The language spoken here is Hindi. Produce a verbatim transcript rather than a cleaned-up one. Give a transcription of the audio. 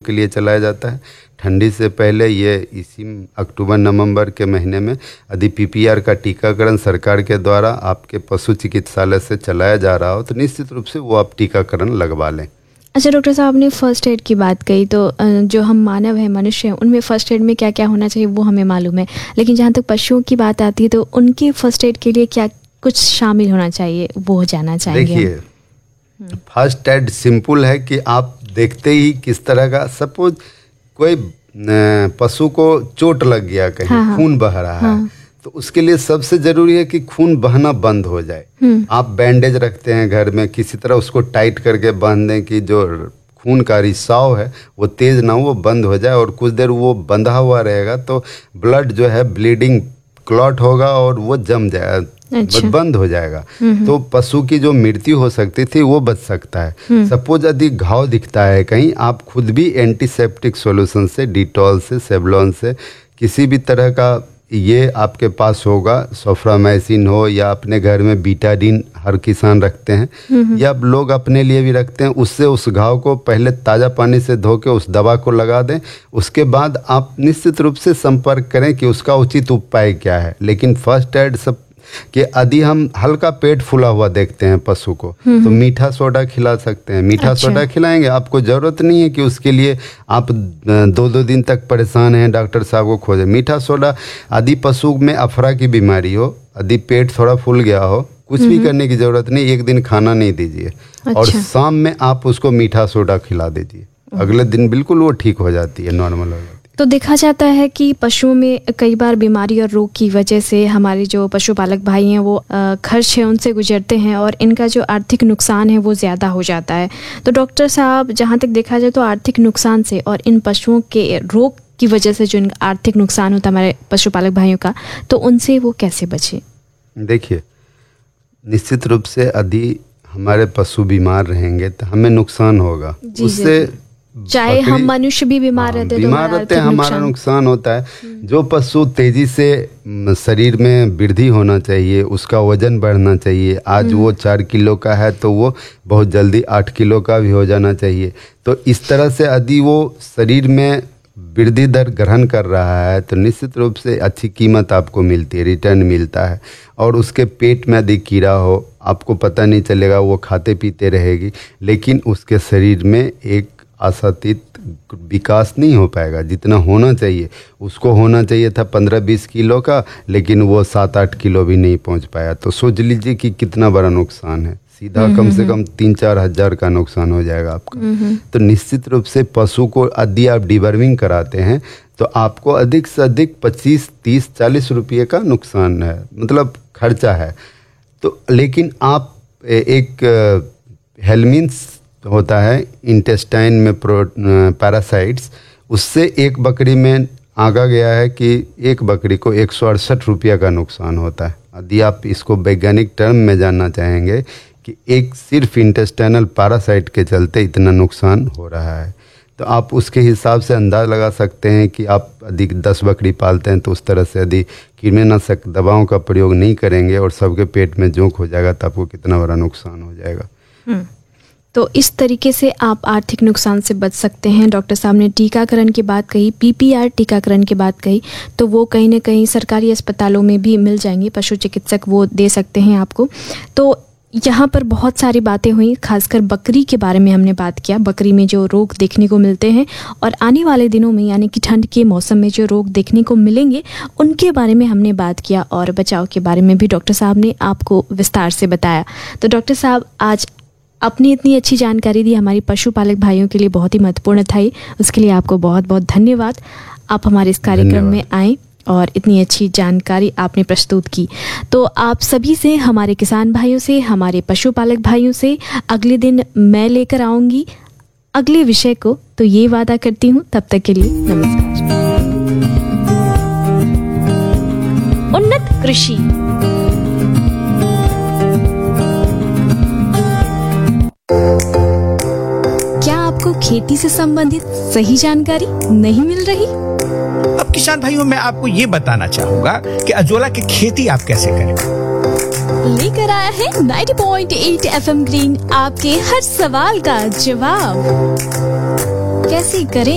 के लिए चलाया जाता है। ठंडी से पहले ये इसी अक्टूबर नवंबर के महीने में यदि पीपीआर का टीकाकरण सरकार के द्वारा आपके पशु चिकित्सालय से चलाया जा रहा हो तो निश्चित रूप से वो आप टीकाकरण लगवा लें। अच्छा डॉक्टर साहब, आपने फ़र्स्ट एड की बात कही, तो जो हम मानव हैं, मनुष्य हैं, उनमें फ़र्स्ट एड में क्या क्या होना चाहिए वो हमें मालूम है, लेकिन जहाँ तक पशुओं की बात आती है तो उनके फ़र्स्ट एड के लिए क्या कुछ शामिल होना चाहिए वो जानना चाहेंगे। देखिए, फर्स्ट एड सिंपल है कि आप देखते ही किस तरह का, सपोज कोई पशु को चोट लग गया, कहीं हाँ, खून बह रहा हाँ, है, तो उसके लिए सबसे जरूरी है कि खून बहना बंद हो जाए। आप बैंडेज रखते हैं घर में, किसी तरह उसको टाइट करके बांध दें कि जो खून का रिसाव है वो तेज ना हो, वो बंद हो जाए, और कुछ देर वो बंधा हुआ रहेगा तो ब्लड जो है ब्लीडिंग क्लॉट होगा और वो जम जाएगा। अच्छा। बंद हो जाएगा, तो पशु की जो मृत्यु हो सकती थी वो बच सकता है। सपोज यदि घाव दिखता है कहीं, आप खुद भी एंटीसेप्टिक सॉल्यूशन से, डिटॉल से, सेवलॉन से, किसी भी तरह का ये आपके पास होगा, सोफ्रामाइसिन हो या अपने घर में बीटाडीन हर किसान रखते हैं या लोग अपने लिए भी रखते हैं, उससे उस घाव को पहले ताज़ा पानी से धो के उस दवा को लगा दें। उसके बाद आप निश्चित रूप से संपर्क करें कि उसका उचित उपाय क्या है। लेकिन फर्स्ट एड सब कि यदि हम हल्का पेट फूला हुआ देखते हैं पशु को तो मीठा सोडा खिला सकते हैं। मीठा अच्छा। सोडा खिलाएंगे, आपको ज़रूरत नहीं है कि उसके लिए आप दो दो दिन तक परेशान हैं, डॉक्टर साहब को खोजें। मीठा सोडा, यदि पशु में अफरा की बीमारी हो, यदि पेट थोड़ा फूल गया हो, कुछ भी करने की ज़रूरत नहीं, एक दिन खाना नहीं दीजिए अच्छा। और शाम में आप उसको मीठा सोडा खिला दीजिए, अगले दिन बिल्कुल वो ठीक हो जाती है, नॉर्मल हो जाती है। तो देखा जाता है कि पशुओं में कई बार बीमारी और रोग की वजह से हमारे जो पशुपालक भाई हैं वो खर्च है उनसे गुजरते हैं और इनका जो आर्थिक नुकसान है वो ज़्यादा हो जाता है। तो डॉक्टर साहब, जहाँ तक देखा जाए तो आर्थिक नुकसान से और इन पशुओं के रोग की वजह से जो आर्थिक नुकसान होता है हमारे पशुपालक भाइयों का, तो उनसे वो कैसे बचे? देखिए, निश्चित रूप से यदि हमारे पशु बीमार रहेंगे तो हमें नुकसान होगा, उससे चाहे हम मनुष्य भी बीमार रहते हैं, बीमार रहते हैं, हमारा नुकसान होता है। जो पशु तेजी से शरीर में वृद्धि होना चाहिए, उसका वजन बढ़ना चाहिए, आज वो चार किलो का है तो वो बहुत जल्दी आठ किलो का भी हो जाना चाहिए। तो इस तरह से यदि वो शरीर में वृद्धि दर ग्रहण कर रहा है तो निश्चित रूप से अच्छी कीमत आपको मिलती है, रिटर्न मिलता है। और उसके पेट में यदि कीड़ा हो, आपको पता नहीं चलेगा, वो खाते पीते रहेगी, लेकिन उसके शरीर में एक आशातीत विकास नहीं हो पाएगा जितना होना चाहिए। उसको होना चाहिए था पंद्रह बीस किलो का, लेकिन वो सात आठ किलो भी नहीं पहुंच पाया। तो सोच लीजिए कि कितना बड़ा नुकसान है, सीधा कम से कम तीन चार हजार का नुकसान हो जाएगा आपका। तो निश्चित रूप से पशु को यदि आप डिवर्मिंग कराते हैं तो आपको अधिक से अधिक पच्चीस तीस चालीस रुपये का नुकसान है, मतलब खर्चा है। तो लेकिन आप एक हेलमिन्स होता है इंटेस्टाइन में प्रो पैरासाइट्स, उससे एक बकरी में आंका गया है कि एक बकरी को एक सौ अड़सठ रुपया का नुकसान होता है। यदि आप इसको वैज्ञानिक टर्म में जानना चाहेंगे कि एक सिर्फ इंटेस्टाइनल पैरासाइट के चलते इतना नुकसान हो रहा है, तो आप उसके हिसाब से अंदाज़ लगा सकते हैं कि आप यदि दस बकरी पालते हैं तो उस तरह से यदि कीटनाशक दवाओं का प्रयोग नहीं करेंगे और सबके पेट में जोंक हो जाएगा तो आपको कितना बड़ा नुकसान हो जाएगा। तो इस तरीके से आप आर्थिक नुकसान से बच सकते हैं। डॉक्टर साहब ने टीकाकरण की बात कही, पीपीआर टीकाकरण की बात कही, तो वो कहीं ना कहीं सरकारी अस्पतालों में भी मिल जाएंगे, पशु चिकित्सक वो दे सकते हैं आपको। तो यहाँ पर बहुत सारी बातें हुई, खासकर बकरी के बारे में हमने बात किया, बकरी में जो रोग देखने को मिलते हैं और आने वाले दिनों में यानी कि ठंड के मौसम में जो रोग देखने को मिलेंगे उनके बारे में हमने बात किया और बचाव के बारे में भी डॉक्टर साहब ने आपको विस्तार से बताया। तो डॉक्टर साहब, आज अपनी इतनी अच्छी जानकारी दी हमारी पशुपालक भाइयों के लिए, बहुत ही महत्वपूर्ण था, उसके लिए आपको बहुत बहुत धन्यवाद। आप हमारे इस कार्यक्रम में आए और इतनी अच्छी जानकारी आपने प्रस्तुत की। तो आप सभी से, हमारे किसान भाइयों से, हमारे पशुपालक भाइयों से अगले दिन मैं लेकर आऊँगी अगले विषय को, तो ये वादा करती हूँ। तब तक के लिए नमस्कार। उन्नत कृषि। क्या आपको खेती से संबंधित सही जानकारी नहीं मिल रही? अब किसान भाइयों, मैं आपको ये बताना चाहूंगा कि अजोला की खेती आप कैसे करें। लेकर आया है नब्बे पॉइंट आठ एफएम ग्रीन आपके हर सवाल का जवाब। कैसे करें